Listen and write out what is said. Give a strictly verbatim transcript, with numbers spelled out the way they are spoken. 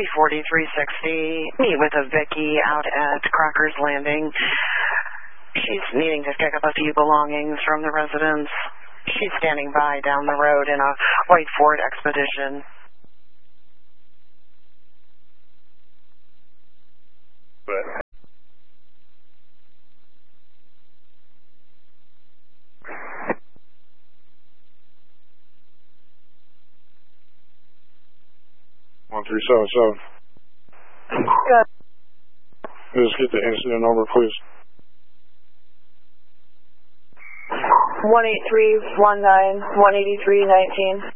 three forty, three sixty, meet with a Vicky out at Crocker's Landing. She's needing to pick up a few belongings from the residence. She's standing by down the road in a white Ford Expedition. But one three seven seven. Good. Just get the incident number, please. one eight three one nine one eight three nineteen.